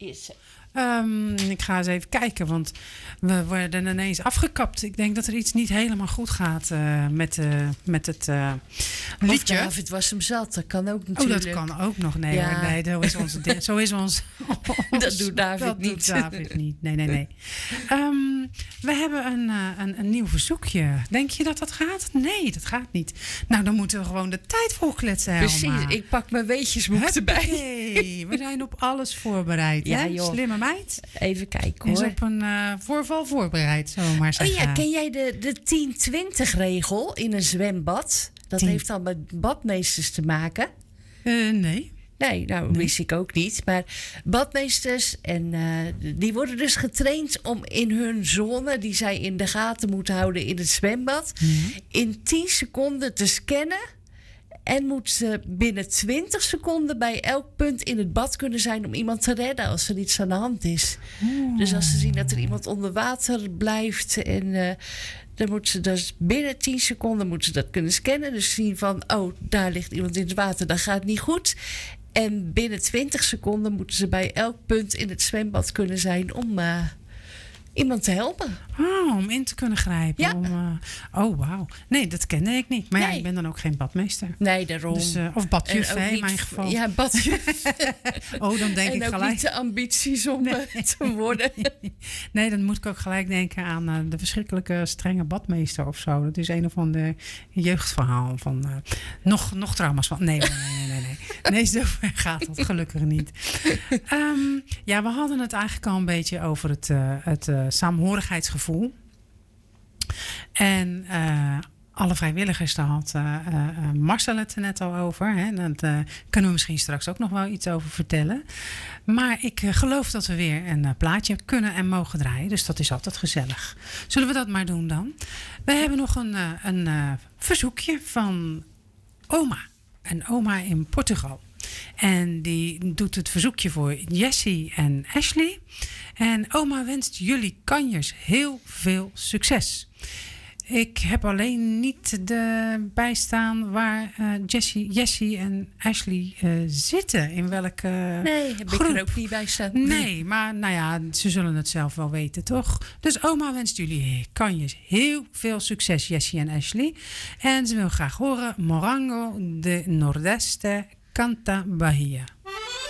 Ik ga eens even kijken, want we worden ineens afgekapt. Ik denk dat er iets niet helemaal goed gaat met het liedje. Of David was hem zat, dat kan ook natuurlijk. Oh, dat kan ook nog. Nee, Ja. hoor, nee, zo is ons... Dat doet David niet. Doet David niet. Nee. We hebben een nieuw verzoekje. Denk je dat dat gaat? Nee, dat gaat niet. Nou, dan moeten we gewoon de tijd volkletsen, Helma. Precies, ik pak mijn weetjesboek erbij. Huppakee, we zijn op alles voorbereid. Ja, hè? joh. Slimme meid. Even kijken Is hoor. op een voorval voorbereid, zullen we maar Oh zeggen. ja, ken jij de 10-20 regel in een zwembad? Dat 10. heeft dan met badmeesters te maken. Nee. Nee, nou wist ik ook niet. Maar badmeesters, en die worden dus getraind om in hun zone, die zij in de gaten moeten houden in het zwembad, in 10 seconden te scannen. En moeten ze binnen 20 seconden bij elk punt in het bad kunnen zijn om iemand te redden als er iets aan de hand is. Dus als ze zien dat er iemand onder water blijft en dan moeten ze dus binnen 10 seconden moeten ze dat kunnen scannen. Dus zien van, oh, daar ligt iemand in het water, dat gaat niet goed. En binnen 20 seconden moeten ze bij elk punt in het zwembad kunnen zijn om iemand te helpen. Oh, om in te kunnen grijpen. Ja. Oh, wauw. Nee, dat kende ik niet. Maar ja, Nee. ik ben dan ook geen badmeester. Nee, daarom. Dus, of badjuf, En ook in niet- mijn geval. Ja, badjuf. Oh, dan denk ik En ook gelijk. niet de ambities om te worden. Nee, dan moet ik ook gelijk denken aan de verschrikkelijke strenge badmeester of zo. Dat is een of ander jeugdverhaal van nog trauma's van. Nee. Nee, zover gaat het gelukkig niet. Ja, we hadden het eigenlijk al een beetje over het saamhorigheidsgevoel. En alle vrijwilligers, daar had Marcel het er net al over. Hè? Daar kunnen we misschien straks ook nog wel iets over vertellen. Maar ik geloof dat we weer een plaatje kunnen en mogen draaien. Dus dat is altijd gezellig. Zullen we dat maar doen dan? We hebben nog een verzoekje van oma. En oma in Portugal. En die doet het verzoekje voor Jessie en Ashley. En oma wenst jullie kanjers heel veel succes. Ik heb alleen niet de bijstaan waar Jessie en Ashley zitten. In welke Nee, heb groep. ik er ook niet bij staan. Nee, maar nou ja, ze zullen het zelf wel weten, toch? Dus oma wenst jullie kanjers heel veel succes, Jessie en Ashley. En ze wil graag horen Morango de Nordeste Canta Bahia.